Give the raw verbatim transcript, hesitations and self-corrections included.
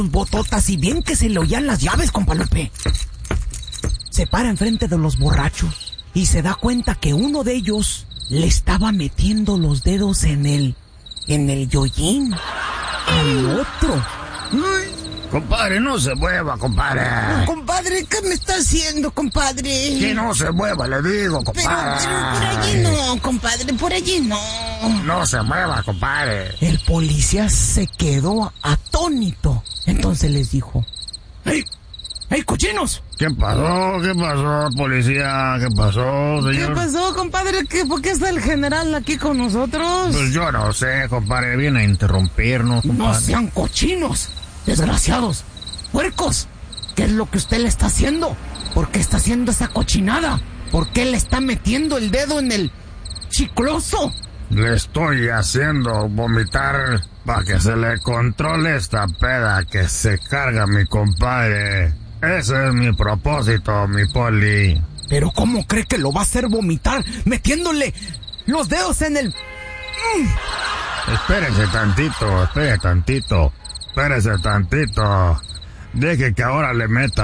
bototas y bien que se le oían las llaves, compa Lupe. Se para enfrente de los borrachos y se da cuenta que uno de ellos le estaba metiendo los dedos en el... en el yoyín al otro. Ay. Compadre, no se mueva, compadre. No, compadre, ¿qué me está haciendo, compadre? Que no se mueva, le digo, compadre. Pero, pero por allí no, compadre, por allí no. No se mueva, compadre. El policía se quedó atónito. Entonces les dijo: ¡Hey! ¡Hey, cochinos! ¿Qué pasó? ¿Qué pasó, policía? ¿Qué pasó, señor? ¿Qué pasó, compadre? ¿Qué, ¿Por qué está el general aquí con nosotros? Pues yo no sé, compadre. Viene a interrumpirnos, compadre. No sean cochinos, desgraciados, puercos. ¿Qué es lo que usted le está haciendo? ¿Por qué está haciendo esa cochinada? ¿Por qué le está metiendo el dedo en el chicloso? Le estoy haciendo vomitar para que se le controle esta peda que se carga mi compadre. Ese es mi propósito, mi poli. ¿Pero cómo cree que lo va a hacer vomitar metiéndole los dedos en el... Mm. Espérese tantito, espere tantito, espérese tantito. Deje que ahora le meta